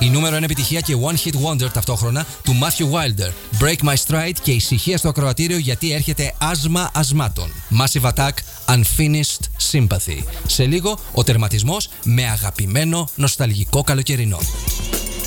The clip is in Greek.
Η νούμερο 1 επιτυχία και One Hit Wonder ταυτόχρονα του Matthew Wilder. Break My Stride και ησυχία στο ακροατήριο γιατί έρχεται άσμα ασμάτων. Massive Attack, Unfinished Sympathy. Σε λίγο ο τερματισμός με αγαπημένο νοσταλγικό καλοκαιρινό.